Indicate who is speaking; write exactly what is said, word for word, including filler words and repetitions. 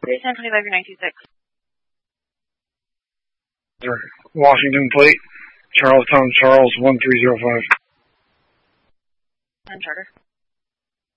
Speaker 1: three ten twenty-five, your nine two six.
Speaker 2: Washington plate, Charlestown, Charles, one three zero five.
Speaker 1: ten Charter.